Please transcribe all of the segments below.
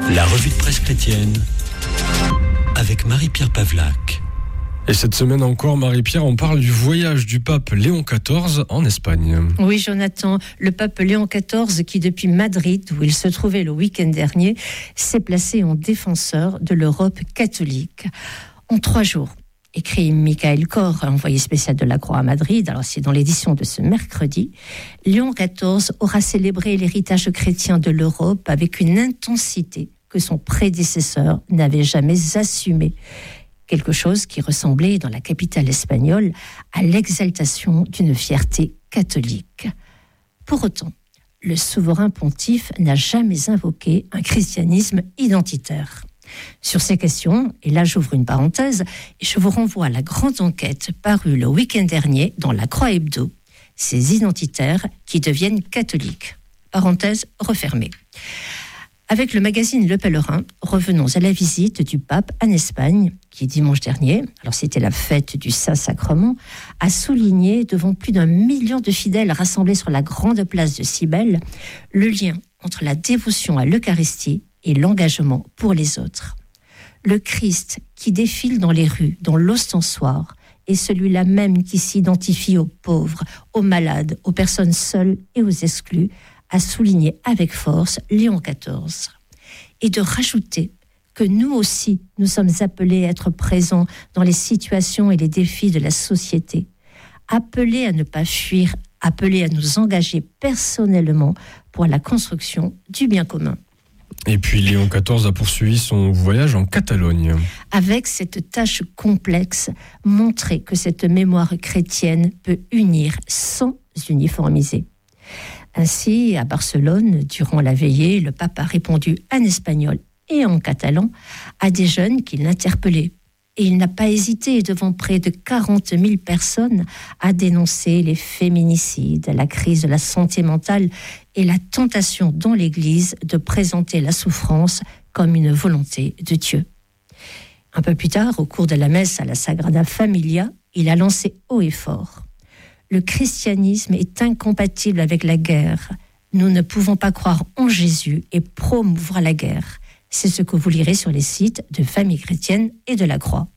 La revue de presse chrétienne avec Marie-Pierre Pavlac. Et cette semaine encore, Marie-Pierre, on parle du voyage du pape Léon XIV en Espagne. Oui, Jonathan, le pape Léon XIV qui, depuis Madrid, où il se trouvait le week-end dernier, s'est placé en défenseur de l'Europe catholique. En 3 jours, écrit Michael Kor, envoyé spécial de la Croix à Madrid, alors c'est dans l'édition de ce mercredi, Léon XIV aura célébré l'héritage chrétien de l'Europe avec une intensité que son prédécesseur n'avait jamais assumée. Quelque chose qui ressemblait dans la capitale espagnole à l'exaltation d'une fierté catholique. Pour autant, le souverain pontife n'a jamais invoqué un christianisme identitaire. Sur ces questions, et là j'ouvre une parenthèse, et je vous renvoie à la grande enquête parue le week-end dernier dans la Croix Hebdo, ces identitaires qui deviennent catholiques. Parenthèse refermée. Avec le magazine Le Pèlerin, revenons à la visite du pape en Espagne, qui dimanche dernier, alors c'était la fête du Saint-Sacrement, a souligné devant plus d'1 million de fidèles rassemblés sur la grande place de Cibele, le lien entre la dévotion à l'Eucharistie et l'engagement pour les autres. Le Christ qui défile dans les rues, dans l'ostensoir, est celui-là même qui s'identifie aux pauvres, aux malades, aux personnes seules et aux exclus, a souligné avec force Léon XIV. Et de rajouter que nous aussi, nous sommes appelés à être présents dans les situations et les défis de la société, appelés à ne pas fuir, appelés à nous engager personnellement pour la construction du bien commun. Et puis Léon XIV a poursuivi son voyage en Catalogne. Avec cette tâche complexe, montrer que cette mémoire chrétienne peut unir sans uniformiser. Ainsi, à Barcelone, durant la veillée, le pape a répondu en espagnol et en catalan à des jeunes qui l'interpellaient. Et il n'a pas hésité, devant près de 40 000 personnes, à dénoncer les féminicides, la crise de la santé mentale et la tentation dans l'Église de présenter la souffrance comme une volonté de Dieu. Un peu plus tard, au cours de la messe à la Sagrada Familia, il a lancé haut et fort: le christianisme est incompatible avec la guerre. Nous ne pouvons pas croire en Jésus et promouvoir la guerre. C'est ce que vous lirez sur les sites de Famille chrétienne et de la Croix.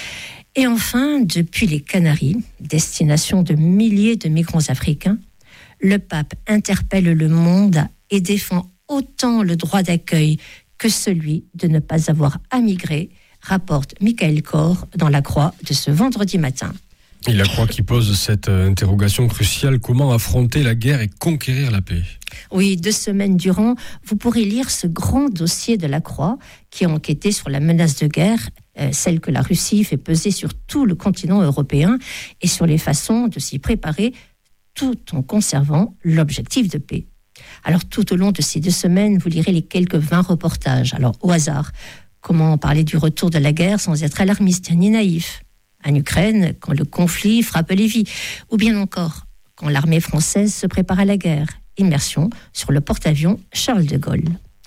Et enfin, depuis les Canaries, destination de milliers de migrants africains, le pape interpelle le monde et défend autant le droit d'accueil que celui de ne pas avoir à migrer, rapporte Michael Kor dans la Croix de ce vendredi matin. Et la Croix qui pose cette interrogation cruciale: comment affronter la guerre et conquérir la paix? Oui, 2 semaines durant, vous pourrez lire ce grand dossier de la Croix qui a enquêté sur la menace de guerre, celle que la Russie fait peser sur tout le continent européen, et sur les façons de s'y préparer tout en conservant l'objectif de paix. Alors tout au long de ces 2 semaines, vous lirez les quelques 20 reportages. Alors au hasard, comment parler du retour de la guerre sans être alarmiste ni naïf? En Ukraine, quand le conflit frappe les vies, ou bien encore quand l'armée française se prépare à la guerre. Immersion sur le porte-avions Charles de Gaulle.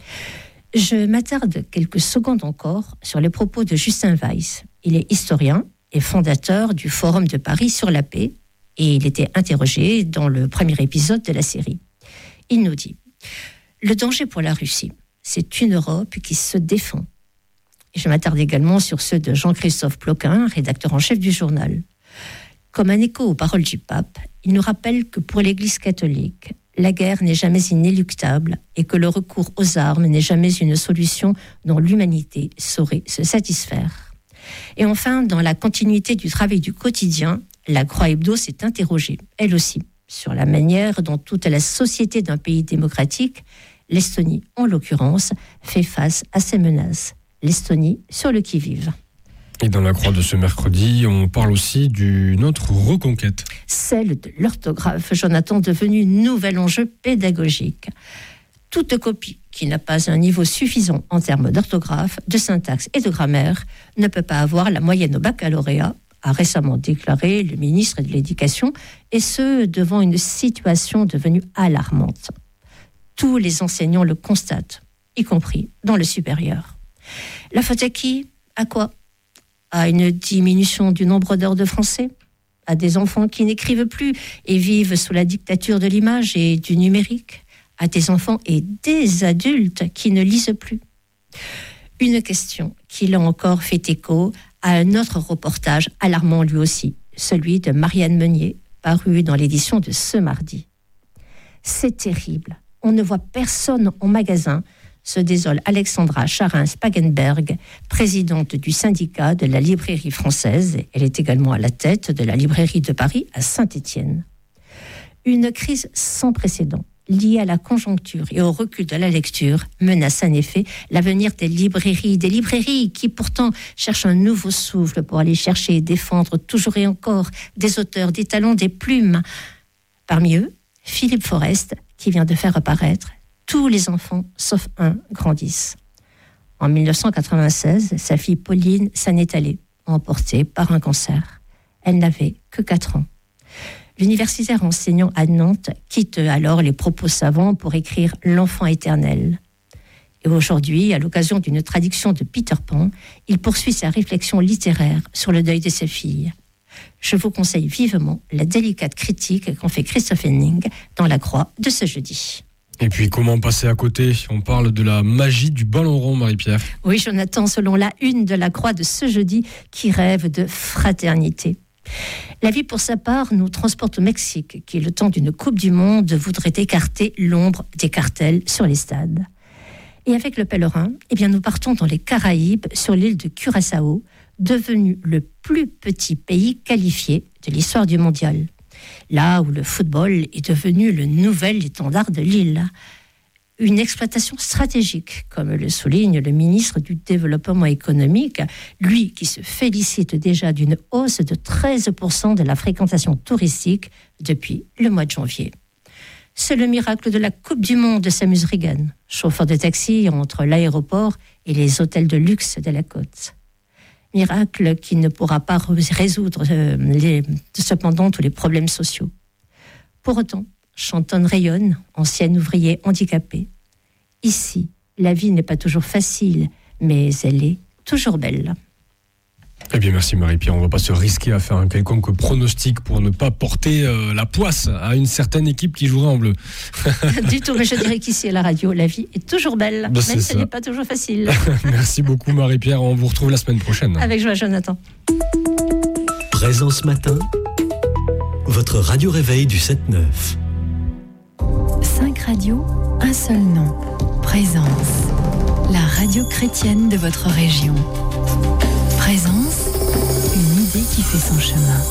Je m'attarde quelques secondes encore sur les propos de Justin Weiss. Il est historien et fondateur du Forum de Paris sur la paix, et il était interrogé dans le premier épisode de la série. Il nous dit: le danger pour la Russie, c'est une Europe qui se défend. Et je m'attarde également sur ceux de Jean-Christophe Ploquin, rédacteur en chef du journal. Comme un écho aux paroles du pape, il nous rappelle que pour l'Église catholique, la guerre n'est jamais inéluctable et que le recours aux armes n'est jamais une solution dont l'humanité saurait se satisfaire. Et enfin, dans la continuité du travail du quotidien, la Croix Hebdo s'est interrogée, elle aussi, sur la manière dont toute la société d'un pays démocratique, l'Estonie en l'occurrence, fait face à ces menaces. L'Estonie sur le qui-vive. Et dans la Croix de ce mercredi, on parle aussi d'une autre reconquête. Celle de l'orthographe, Jonathan, devenue nouvel enjeu pédagogique. Toute copie qui n'a pas un niveau suffisant en termes d'orthographe, de syntaxe et de grammaire ne peut pas avoir la moyenne au baccalauréat, a récemment déclaré le ministre de l'Éducation, et ce, devant une situation devenue alarmante. Tous les enseignants le constatent, y compris dans le supérieur. La faute à qui? À quoi? À une diminution du nombre d'heures de français? À des enfants qui n'écrivent plus et vivent sous la dictature de l'image et du numérique? À des enfants et des adultes qui ne lisent plus? Une question qui, là encore, fait écho à un autre reportage alarmant lui aussi, celui de Marianne Meunier, paru dans l'édition de ce mardi. C'est terrible. On ne voit personne en magasin, se désole Alexandra Charin-Spagenberg, présidente du syndicat de la librairie française. Elle est également à la tête de la librairie de Paris à Saint-Étienne. Une crise sans précédent, liée à la conjoncture et au recul de la lecture, menace en effet l'avenir des librairies qui pourtant cherchent un nouveau souffle pour aller chercher et défendre toujours et encore des auteurs, des talents, des plumes. Parmi eux, Philippe Forest, qui vient de faire apparaître « Tous les enfants, sauf un, grandissent ». En 1996, sa fille Pauline s'en est allée, emportée par un cancer. Elle n'avait que 4 ans. L'universitaire enseignant à Nantes quitte alors les propos savants pour écrire « L'enfant éternel ». Et aujourd'hui, à l'occasion d'une traduction de Peter Pan, il poursuit sa réflexion littéraire sur le deuil de sa fille. Je vous conseille vivement la délicate critique qu'en fait Christophe Henning dans La Croix de ce jeudi. Et puis, comment passer à côté ? On parle de la magie du ballon rond, Marie-Pierre. Oui, Jonathan, selon la une de La Croix de ce jeudi, qui rêve de fraternité. La vie, pour sa part, nous transporte au Mexique, qui, le temps d'une Coupe du Monde, voudrait écarter l'ombre des cartels sur les stades. Et avec le pèlerin, nous partons dans les Caraïbes, sur l'île de Curaçao, devenu le plus petit pays qualifié de l'histoire du mondial. Là où le football est devenu le nouvel étendard de l'île. Une exploitation stratégique, comme le souligne le ministre du Développement économique, lui qui se félicite déjà d'une hausse de 13% de la fréquentation touristique depuis le mois de janvier. C'est le miracle de la Coupe du Monde, s'amuse Reagan, chauffeur de taxi entre l'aéroport et les hôtels de luxe de la côte. Miracle qui ne pourra pas résoudre cependant tous les problèmes sociaux. Pour autant, chantonne Rayonne, ancienne ouvrier handicapée. Ici, la vie n'est pas toujours facile, mais elle est toujours belle. Eh bien, merci Marie-Pierre. On ne va pas se risquer à faire un quelconque pronostic pour ne pas porter la poisse à une certaine équipe qui jouera en bleu. Du tout, mais je dirais qu'ici à la radio, la vie est toujours belle, même si ce n'est pas toujours facile. Merci beaucoup Marie-Pierre. On vous retrouve la semaine prochaine. Avec joie, Jonathan. Présence matin, votre radio réveil du 7-9. 5 radios, un seul nom. Présence, la radio chrétienne de votre région. Présence, une idée qui fait son chemin.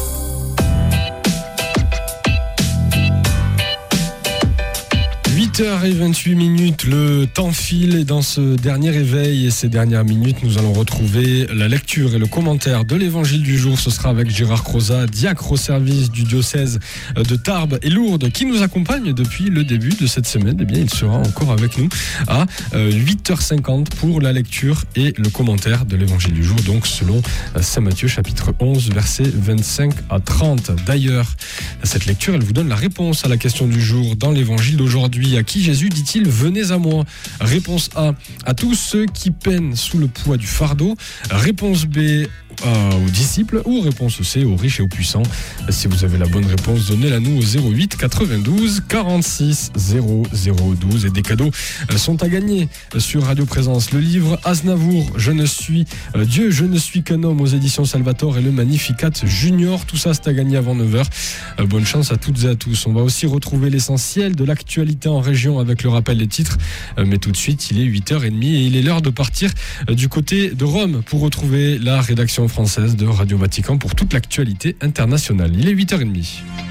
– 8h28, le temps file et dans ce dernier réveil et ces dernières minutes, nous allons retrouver la lecture et le commentaire de l'évangile du jour. Ce sera avec Gérard Crozat, diacre au service du diocèse de Tarbes et Lourdes, qui nous accompagne depuis le début de cette semaine. Eh bien, il sera encore avec nous à 8h50 pour la lecture et le commentaire de l'évangile du jour, donc selon Saint Matthieu chapitre 11, versets 25 à 30. D'ailleurs, cette lecture, elle vous donne la réponse à la question du jour dans l'évangile d'aujourd'hui. À qui Jésus dit-il « Venez à moi » ? Réponse A, à tous ceux qui peinent sous le poids du fardeau. Réponse B, aux disciples. Ou réponse C, aux riches et aux puissants. Si vous avez la bonne réponse, donnez-la nous au 08 92 46 0012. Et des cadeaux sont à gagner sur Radio Présence. Le livre Aznavour, Je ne suis Dieu, je ne suis qu'un homme, aux éditions Salvatore, et le Magnificat Junior. Tout ça, c'est à gagner avant 9h. Bonne chance à toutes et à tous. On va aussi retrouver l'essentiel de l'actualité en région avec le rappel des titres. Mais tout de suite, il est 8h30 et il est l'heure de partir du côté de Rome pour retrouver la rédaction française de Radio Vatican pour toute l'actualité internationale. Il est 8h30.